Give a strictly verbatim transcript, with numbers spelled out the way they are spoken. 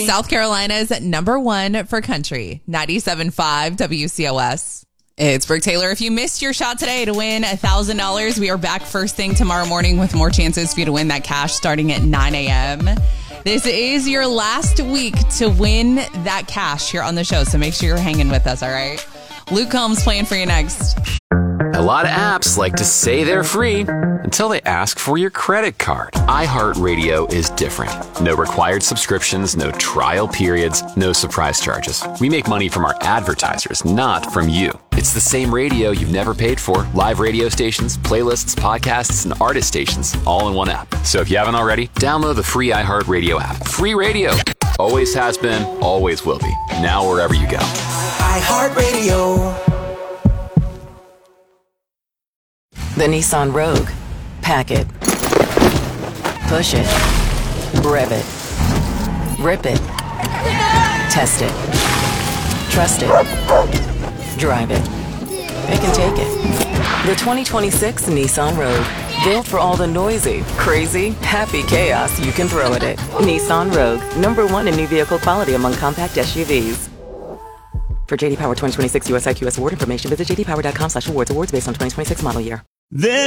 South Carolina's number one for country, ninety-seven point five W C O S. It's Brooke Taylor. If you missed your shot today to win one thousand dollars, we are back first thing tomorrow morning with more chances for you to win that cash starting at nine a.m. This is your last week to win that cash here on the show, so make sure you're hanging with us, all right? Luke Combs playing for you next. A lot of apps like to say they're free until they ask for your credit card. iHeartRadio is different. No required subscriptions, no trial periods, no surprise charges. We make money from our advertisers, not from you. It's the same radio you've never paid for. Live radio stations, playlists, podcasts, and artist stations, all in one app. So if you haven't already, download the free iHeartRadio app. Free radio. Always has been, always will be. Now wherever you go. iHeartRadio. The Nissan Rogue. Pack it. Push it. Rev it. Rip it. Test it. Trust it. Drive it. It can take it. The twenty twenty-six Nissan Rogue. Built for all the noisy, crazy, happy chaos you can throw at it. Nissan Rogue. Number one in new vehicle quality among compact S U Vs. For J D Power twenty twenty-six U S I Q S award information, visit j d power dot com slash awards. Awards based on twenty twenty-six model year. This